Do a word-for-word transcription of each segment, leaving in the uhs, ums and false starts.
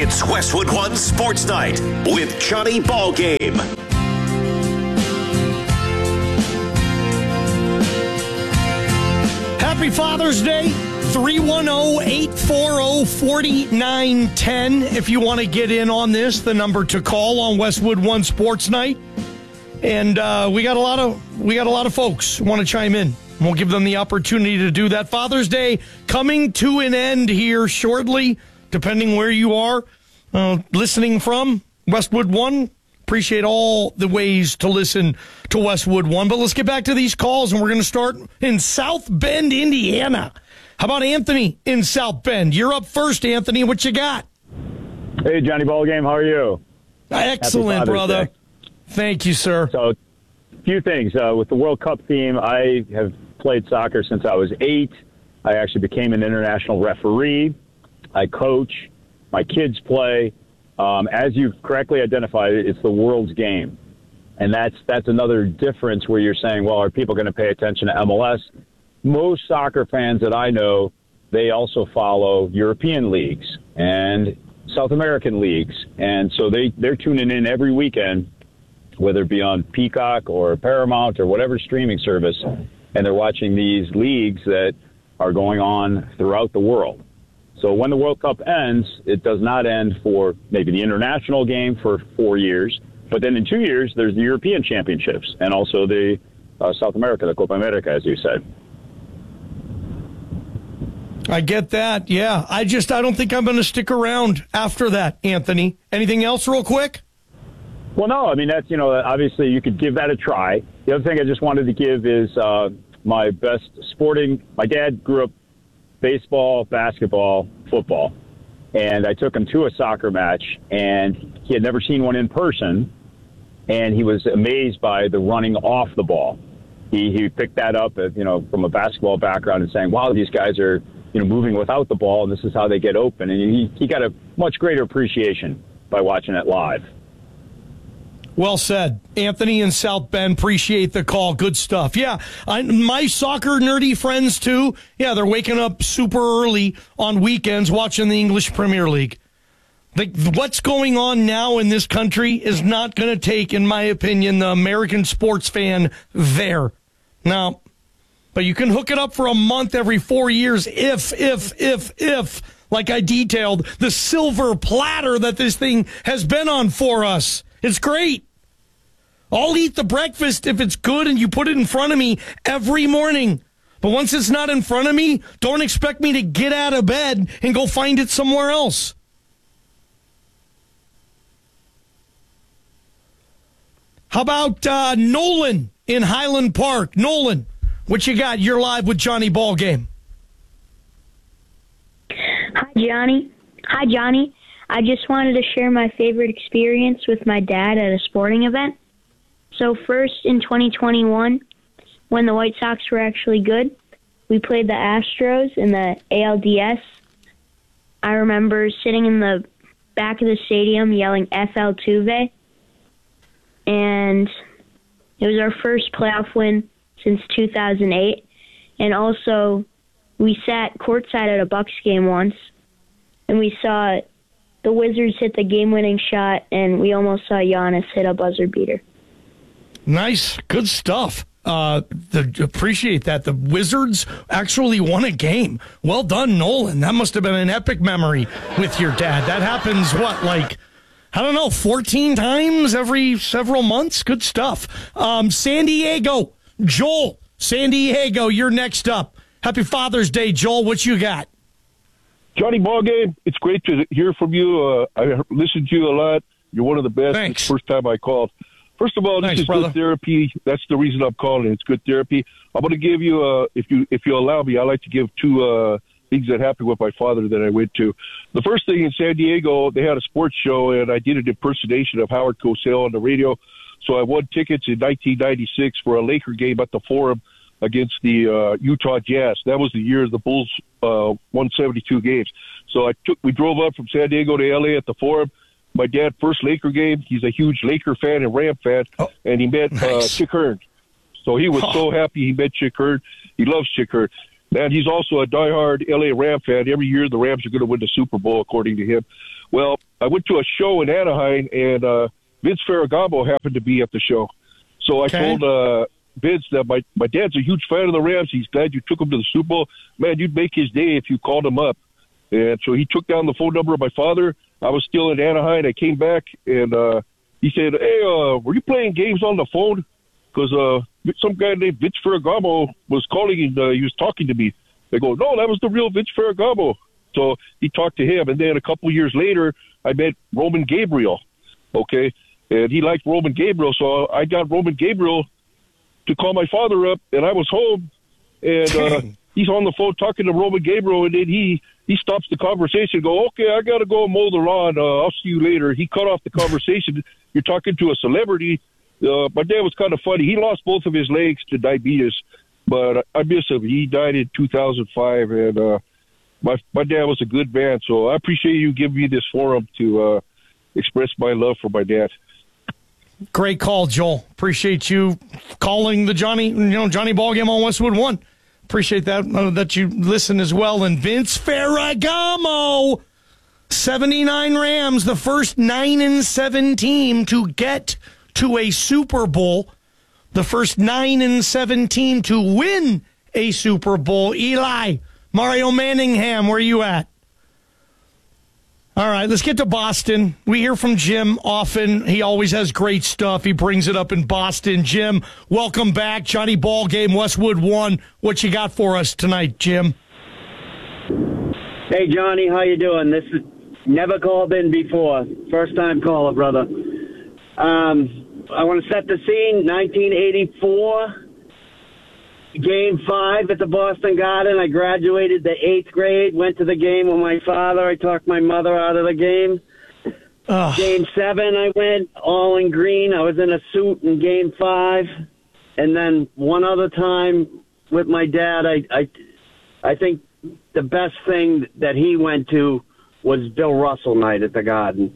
It's Westwood One Sports Night with Johnny Ballgame. Happy Father's Day. three one zero, eight four zero, four nine one zero. If you want to get in on this, the number to call on Westwood One Sports Night. And uh, we got a lot of we got a lot of folks who want to chime in. We'll give them the opportunity to do that. Father's Day coming to an end here shortly, depending where you are uh, listening from. Westwood One. Appreciate all the ways to listen to Westwood One. But let's get back to these calls, and we're going to start in South Bend, Indiana. How about Anthony in South Bend? You're up first, Anthony. What you got? Hey, Johnny Ballgame. How are you? Excellent, brother. Day. Thank you, sir. So, a few things. Uh, with the World Cup theme, I have played soccer since I was eight. I actually became an international referee. I coach. My kids play. Um, as you've correctly identified, it's the world's game. And that's that's another difference where you're saying, well, are people going to pay attention to M L S? Most soccer fans that I know, they also follow European leagues and South American leagues. And so they, they're tuning in every weekend, whether it be on Peacock or Paramount or whatever streaming service, and they're watching these leagues that are going on throughout the world. So when the World Cup ends, it does not end for maybe the international game for four years, but then in two years, there's the European Championships and also the uh, South America, the Copa America, as you said. I get that, yeah. I just, I don't think I'm going to stick around after that, Anthony. Anything else real quick? Well, no, I mean, that's, you know, obviously you could give that a try. The other thing I just wanted to give is uh, my best sporting, my dad grew up baseball, basketball, football. And I took him to a soccer match, and he had never seen one in person, and he was amazed by the running off the ball. He he picked that up, as, you know, from a basketball background and saying, wow, these guys are, you know, moving without the ball, and this is how they get open. And he, he got a much greater appreciation by watching it live. Well said. Anthony in South Bend, appreciate the call. Good stuff. Yeah, I, my soccer nerdy friends, too, yeah, they're waking up super early on weekends watching the English Premier League. The, what's going on now in this country is not going to take, in my opinion, the American sports fan there. Now, but you can hook it up for a month every four years if, if, if, if, like I detailed, the silver platter that this thing has been on for us. It's great. I'll eat the breakfast if it's good and you put it in front of me every morning. But once it's not in front of me, don't expect me to get out of bed and go find it somewhere else. How about uh, Nolan in Highland Park? Nolan, what you got? You're live with Johnny Ballgame. Hi, Johnny. Hi, Johnny. I just wanted to share my favorite experience with my dad at a sporting event. So first, in twenty twenty-one, when the White Sox were actually good, we played the Astros in the A L D S. I remember sitting in the back of the stadium yelling F L Tuve. And it was our first playoff win since two thousand eight. And also, we sat courtside at a Bucks game once, and we saw the Wizards hit the game-winning shot, and we almost saw Giannis hit a buzzer beater. Nice. Good stuff. Uh, the, appreciate that. The Wizards actually won a game. Well done, Nolan. That must have been an epic memory with your dad. That happens, what, like, I don't know, fourteen times every several months? Good stuff. Um, San Diego. Joel, San Diego, you're next up. Happy Father's Day, Joel. What you got? Johnny Ballgame, it's great to hear from you. Uh, I listened to you a lot. You're one of the best. Thanks. It's the first time I called. First of all, this Thanks, is brother. good therapy. That's the reason I'm calling. It's good therapy. I'm going to give you, uh, if you if you allow me, I like to give two uh, things that happened with my father that I went to. The first thing, in San Diego, they had a sports show, and I did an impersonation of Howard Cosell on the radio. So I won tickets in nineteen ninety-six for a Laker game at the Forum against the uh, Utah Jazz. That was the year the Bulls uh, won seventy-two games. So I took, we drove up from San Diego to L A at the Forum. My dad, first Laker game, he's a huge Laker fan and Ram fan, oh, and he met nice. uh, Chick Hearn. So he was oh. so happy he met Chick Hearn. He loves Chick Hearn. And he's also a diehard L A Ram fan. Every year the Rams are going to win the Super Bowl, according to him. Well, I went to a show in Anaheim, and uh, Vince Ferragamo happened to be at the show. So I Okay. told uh, Vince that my, my dad's a huge fan of the Rams. He's glad you took him to the Super Bowl. Man, you'd make his day if you called him up. And so he took down the phone number of my father. I was still in Anaheim. I came back, and uh, he said, hey, uh, were you playing games on the phone? Because uh, some guy named Vince Ferragamo was calling and uh, he was talking to me. They go, no, that was the real Vince Ferragamo. So he talked to him. And then a couple years later, I met Roman Gabriel, okay? And he liked Roman Gabriel, so I got Roman Gabriel to call my father up, and I was home. And uh, he's on the phone talking to Roman Gabriel, and then he, he stops the conversation and go, okay, I got to go mow the lawn. Uh, I'll see you later. He cut off the conversation. You're talking to a celebrity. Uh, my dad was kind of funny. He lost both of his legs to diabetes, but I miss him. He died in two thousand five, and uh, my my dad was a good man. So I appreciate you giving me this forum to uh, express my love for my dad. Great call, Joel. Appreciate you calling the Johnny, you know, Johnny Ballgame on Westwood One. Appreciate that uh, that you listen as well. And Vince Ferragamo, seventy-nine Rams, the first nine and seven team to get to a Super Bowl, the first nine and seven team to win a Super Bowl. Eli, Mario Manningham, where are you at? All right, let's get to Boston. We hear from Jim often. He always has great stuff. He brings it up in Boston. Jim, welcome back. Johnny Ballgame, Westwood One. What you got for us tonight, Jim? Hey, Johnny, how you doing? This is never called in before. First time caller, brother. Um, I want to set the scene. nineteen eighty-four, Game five at the Boston Garden. I graduated the eighth grade, went to the game with my father. I talked my mother out of the game. Ugh. Game seven, I went all in green. I was in a suit in game five. And then one other time with my dad, I, I, I think the best thing that he went to was Bill Russell night at the Garden.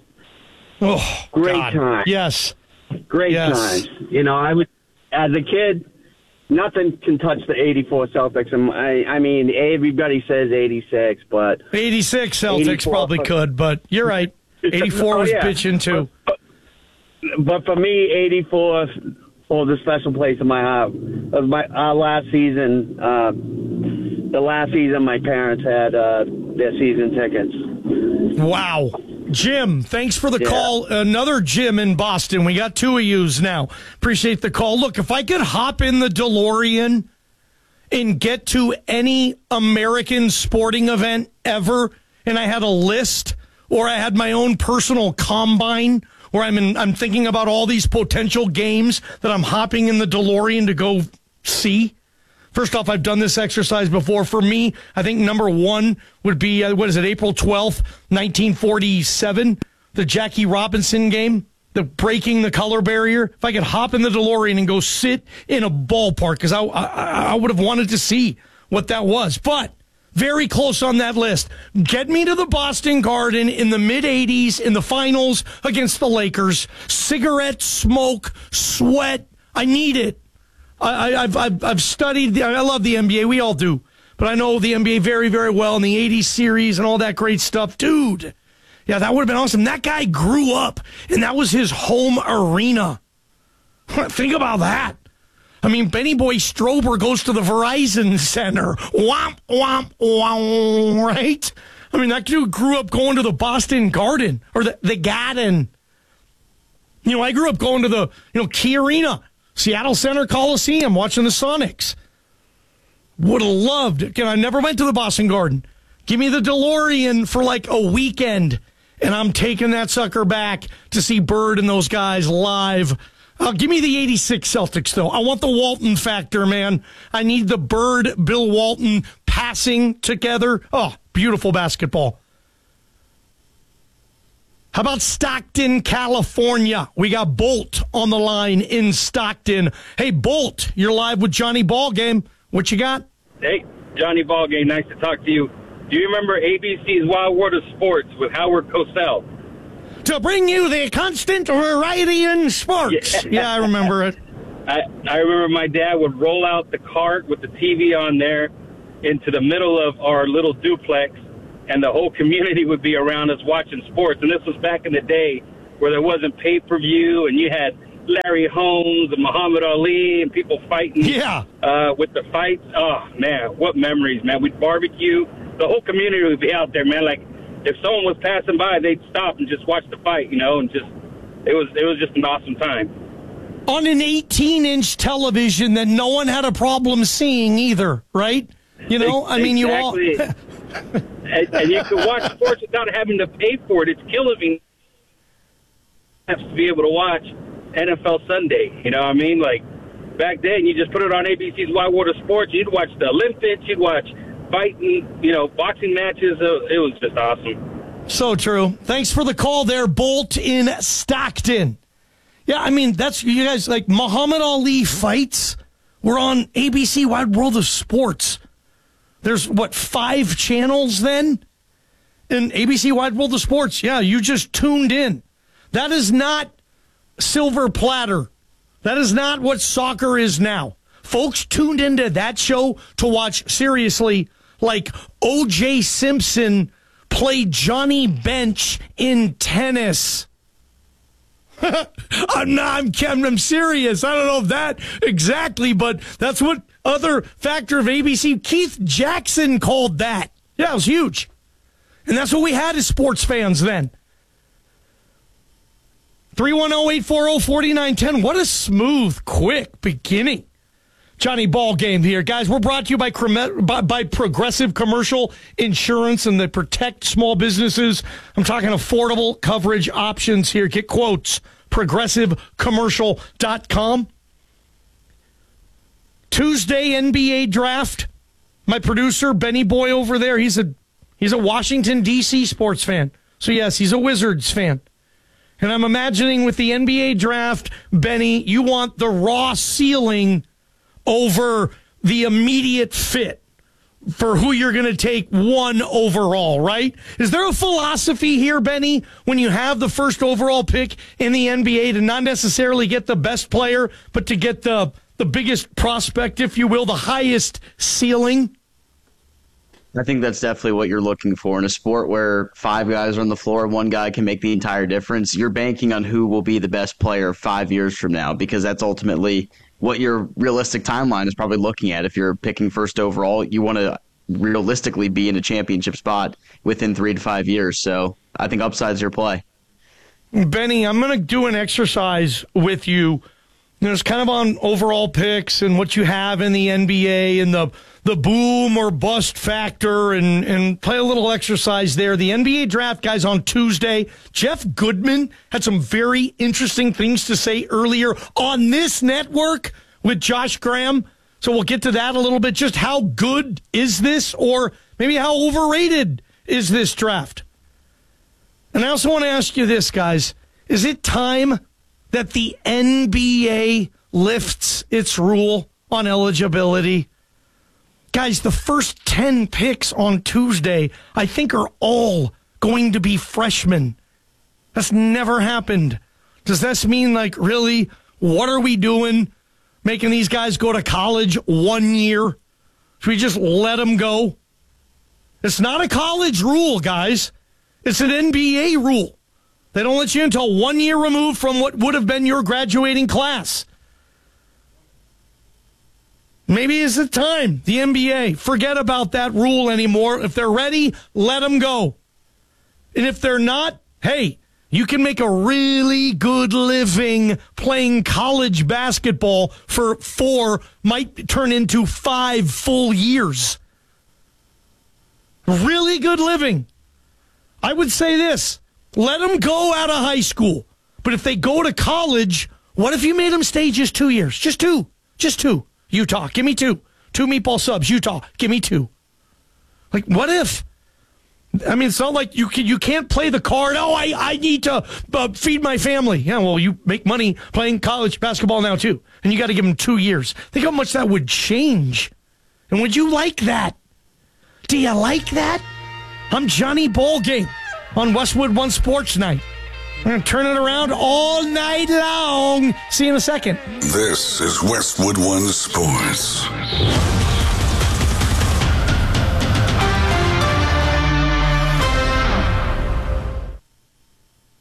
Oh, Great God. time. Yes. Great Yes. times. You know, I was, as a kid, nothing can touch the eighty-four Celtics. And I, I mean, everybody says eighty-six, but eighty-six Celtics eighty-four probably could, but you're right. eighty-four Oh, was yeah. bitching too. But, but, but for me, eighty-four holds a special place in my heart. It was my our last season, uh, the last season my parents had uh, their season tickets. Wow. Jim, thanks for the Yeah. call. Another Jim in Boston. We got two of yous now. Appreciate the call. Look, if I could hop in the DeLorean and get to any American sporting event ever, and I had a list, or I had my own personal combine, where I'm in, I'm thinking about all these potential games that I'm hopping in the DeLorean to go see. First off, I've done this exercise before. For me, I think number one would be, uh, what is it, April twelfth, nineteen forty-seven, the Jackie Robinson game, the breaking the color barrier. If I could hop in the DeLorean and go sit in a ballpark, because I, I, I would have wanted to see what that was. But very close on that list. Get me to the Boston Garden in the mid-eighties in the finals against the Lakers. Cigarette, smoke, sweat. I need it. I, I've, I've I've studied. The, I love the N B A. We all do, but I know the N B A very, very well, and the eighties series and all that great stuff, dude. Yeah, that would have been awesome. That guy grew up, and that was his home arena. Think about that. I mean, Benny Boy Strober goes to the Verizon Center. Womp womp womp. Right? I mean, that dude grew up going to the Boston Garden or the the Garden. You know, I grew up going to the you know Key Arena. Seattle Center Coliseum, watching the Sonics. Would have loved it. Again, I never went to the Boston Garden. Give me the DeLorean for like a weekend, and I'm taking that sucker back to see Bird and those guys live. Uh, give me the eighty-six Celtics, though. I want the Walton factor, man. I need the Bird, Bill Walton passing together. Oh, beautiful basketball. How about Stockton, California? We got Bolt on the line in Stockton. Hey, Bolt, you're live with Johnny Ballgame. What you got? Hey, Johnny Ballgame, nice to talk to you. Do you remember A B C's Wild World of Sports with Howard Cosell? To bring you the constant variety in sports. Yeah, yeah I remember it. I, I remember my dad would roll out the cart with the T V on there, into the middle of our little duplex, and the whole community would be around us watching sports. And this was back in the day where there wasn't pay-per-view, and you had Larry Holmes and Muhammad Ali and people fighting yeah. uh, with the fights. Oh, man, what memories, man. We'd barbecue. The whole community would be out there, man. Like, if someone was passing by, they'd stop and just watch the fight, you know, and just it was it was just an awesome time. On an eighteen-inch television that no one had a problem seeing either, right? You know, I mean, exactly. you all... and, and you could watch sports without having to pay for it. It's killing me to be able to watch N F L Sunday. You know what I mean? Like, back then, you just put it on A B C's Whitewater Sports. You'd watch the Olympics. You'd watch fighting, you know, boxing matches. It was just awesome. So true. Thanks for the call there, Bolt in Stockton. Yeah, I mean, that's, you guys, like, Muhammad Ali fights were on A B C Wide World of Sports. There's, what, five channels then? In A B C Wide World of Sports. Yeah, you just tuned in. That is not silver platter. That is not what soccer is now. Folks tuned into that show to watch, seriously, like O J Simpson play Johnny Bench in tennis. I'm not, I'm, I'm serious. I don't know if that exactly, but that's what other factor of A B C. Keith Jackson called that. Yeah, it was huge. And that's what we had as sports fans then. three one zero, eight four zero, four nine one zero. What a smooth, quick beginning. Johnny Ball Game here. Guys, we're brought to you by, by, by Progressive Commercial Insurance and they protect small businesses. I'm talking affordable coverage options here. Get quotes. progressive commercial dot com. Tuesday N B A draft. My producer, Benny Boy over there, he's a he's a Washington, D C sports fan. So, yes, he's a Wizards fan. And I'm imagining with the N B A draft, Benny, you want the raw ceiling over the immediate fit for who you're going to take one overall, right? Is there a philosophy here, Benny, when you have the first overall pick in the N B A to not necessarily get the best player, but to get the, the biggest prospect, if you will, the highest ceiling? I think that's definitely what you're looking for in a sport where five guys are on the floor, one guy can make the entire difference. You're banking on who will be the best player five years from now because that's ultimately what your realistic timeline is probably looking at. If you're picking first overall, you want to realistically be in a championship spot within three to five years. So I think upside's your play. Benny, I'm going to do an exercise with you. It's kind of on overall picks and what you have in the N B A and the the boom or bust factor and, and play a little exercise there. The N B A draft, guys, on Tuesday. Jeff Goodman had some very interesting things to say earlier on this network with Josh Graham. So we'll get to that a little bit. Just how good is this, or maybe how overrated is this draft? And I also want to ask you this, guys. Is it time that the N B A lifts its rule on eligibility? Guys, the first ten picks on Tuesday, I think, are all going to be freshmen. That's never happened. Does this mean, like, really, what are we doing? Making these guys go to college one year? Should we just let them go? It's not a college rule, guys. It's an N B A rule. They don't let you until one year removed from what would have been your graduating class. Maybe it's the time, the N B A, forget about that rule anymore. If they're ready, let them go. And if they're not, hey, you can make a really good living playing college basketball for four, might turn into five full years. Really good living. I would say this. Let them go out of high school. But if they go to college, what if you made them stay just two years? Just two. Just two. Utah, give me two. Two meatball subs. Utah, give me two. Like, what if? I mean, it's not like you can, you can't play the card, oh, I, I need to uh, feed my family. Yeah, well, you make money playing college basketball now, too. And you got to give them two years. Think how much that would change. And would you like that? Do you like that? I'm Johnny Ballgame on Westwood One Sports Night. We're going to turn it around all night long. See you in a second. This is Westwood One Sports.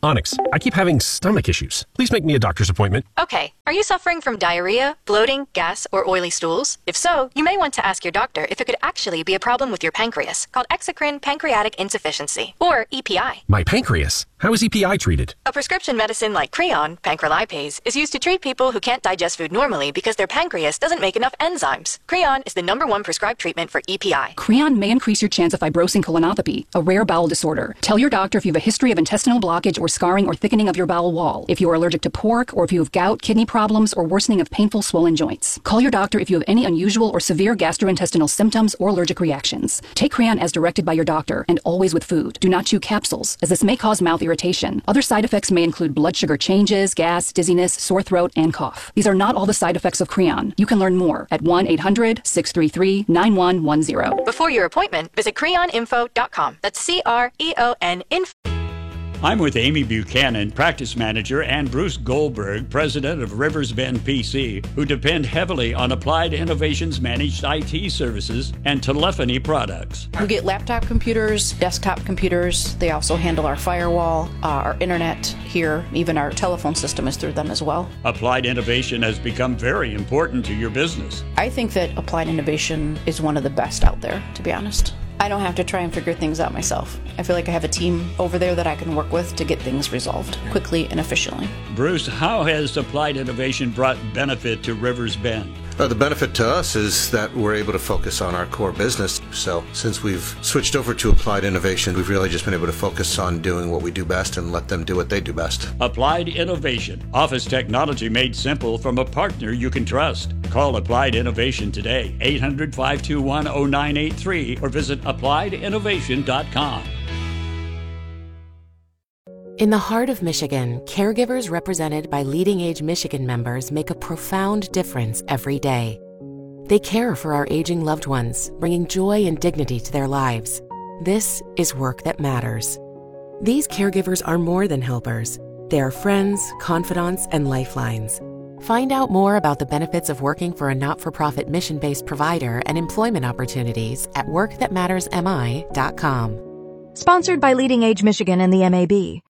Onyx, I keep having stomach issues. Please make me a doctor's appointment. Okay, are you suffering from diarrhea, bloating, gas, or oily stools? If so, you may want to ask your doctor if it could actually be a problem with your pancreas, called exocrine pancreatic insufficiency, or E P I. My pancreas? How is E P I treated? A prescription medicine like Creon, pancrelipase, is used to treat people who can't digest food normally because their pancreas doesn't make enough enzymes. Creon is the number one prescribed treatment for E P I. Creon may increase your chance of fibrosing colonopathy, a rare bowel disorder. Tell your doctor if you have a history of intestinal blockage or scarring or thickening of your bowel wall, if you are allergic to pork, or if you have gout, kidney problems, or worsening of painful swollen joints. Call your doctor if you have any unusual or severe gastrointestinal symptoms or allergic reactions. Take Creon as directed by your doctor, and always with food. Do not chew capsules, as this may cause mouth irritation. Other side effects may include blood sugar changes, gas, dizziness, sore throat, and cough. These are not all the side effects of Creon. You can learn more at one eight hundred, six three three, nine one one zero. Before your appointment, visit creon info dot com. That's C R E O N info. I'm with Amy Buchanan, practice manager, and Bruce Goldberg, president of Rivers Bend P C, who depend heavily on Applied Innovations managed I T services and telephony products. We get laptop computers, desktop computers. They also handle our firewall, uh, our internet here, even our telephone system is through them as well. Applied Innovation has become very important to your business. I think that Applied Innovation is one of the best out there, to be honest. I don't have to try and figure things out myself. I feel like I have a team over there that I can work with to get things resolved quickly and efficiently. Bruce, how has Applied Innovation brought benefit to Rivers Bend? Uh, the benefit to us is that we're able to focus on our core business. So since we've switched over to Applied Innovation, we've really just been able to focus on doing what we do best and let them do what they do best. Applied Innovation. Office technology made simple from a partner you can trust. Call Applied Innovation today, eight hundred, five two one, zero nine eight three, or visit applied innovation dot com. In the heart of Michigan, caregivers represented by Leading Age Michigan members make a profound difference every day. They care for our aging loved ones, bringing joy and dignity to their lives. This is work that matters. These caregivers are more than helpers. They are friends, confidants, and lifelines. Find out more about the benefits of working for a not-for-profit mission-based provider and employment opportunities at work that matters M I dot com. Sponsored by Leading Age Michigan and the M A B.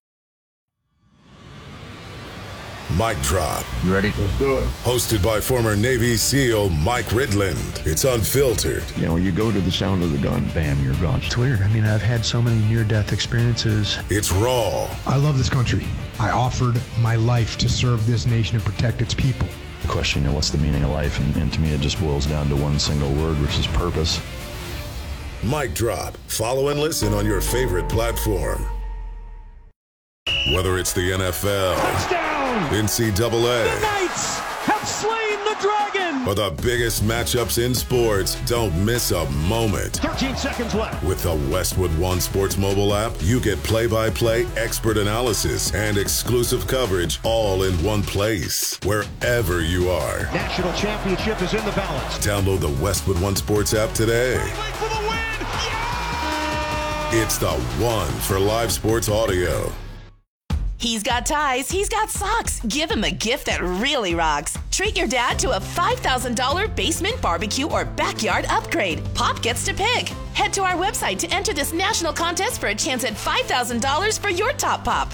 Mic Drop. You ready? Let's do it. Hosted by former Navy SEAL Mike Ridland. It's unfiltered. You know, you go to the sound of the gun, bam, you're gone. It's weird. I mean, I've had so many near-death experiences. It's raw. I love this country. I offered my life to serve this nation and protect its people. The question, you know, what's the meaning of life? And, and to me, it just boils down to one single word, which is purpose. Mic Drop. Follow and listen on your favorite platform. Whether it's the N F L, touchdown, N C double A, the Knights have slain the dragon, or the biggest matchups in sports, don't miss a moment. thirteen seconds left. With the Westwood One Sports mobile app, you get play-by-play, expert analysis, and exclusive coverage all in one place, wherever you are. National championship is in the balance. Download the Westwood One Sports app today. For the win. Yeah! It's the one for live sports audio. He's got ties, he's got socks. Give him a gift that really rocks. Treat your dad to a five thousand dollars basement barbecue or backyard upgrade. Pop gets to pick. Head to our website to enter this national contest for a chance at five thousand dollars for your top pop.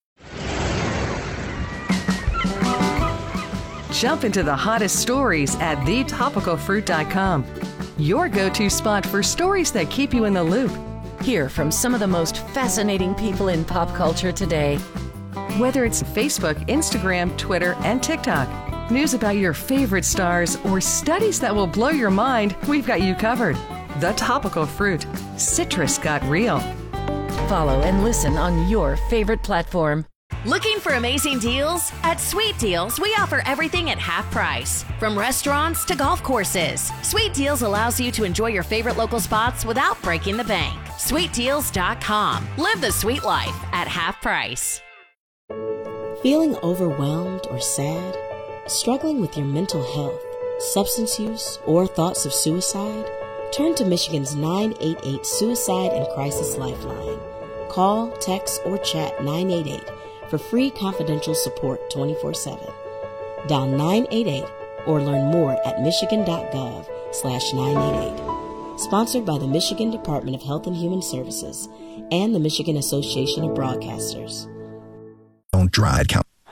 Jump into the hottest stories at the topical fruit dot com. Your go-to spot for stories that keep you in the loop. Hear from some of the most fascinating people in pop culture today. Whether it's Facebook, Instagram, Twitter, and TikTok, news about your favorite stars, or studies that will blow your mind, we've got you covered. The Topical Fruit. Citrus got real. Follow and listen on your favorite platform. Looking for amazing deals? At Sweet Deals, we offer everything at half price. From restaurants to golf courses, Sweet Deals allows you to enjoy your favorite local spots without breaking the bank. sweet deals dot com. Live the sweet life at half price. Feeling overwhelmed or sad? Struggling with your mental health, substance use, or thoughts of suicide? Turn to Michigan's nine eight eight Suicide and Crisis Lifeline. Call, text, or chat nine eight eight for free confidential support twenty-four seven. Dial nine eight eight or learn more at michigan.gov slash 988. Sponsored by the Michigan Department of Health and Human Services and the Michigan Association of Broadcasters. Dried.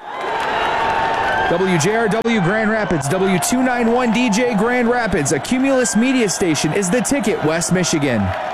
W J R W Grand Rapids, W two ninety-one D J Grand Rapids, a Cumulus media station, is the Ticket, West Michigan.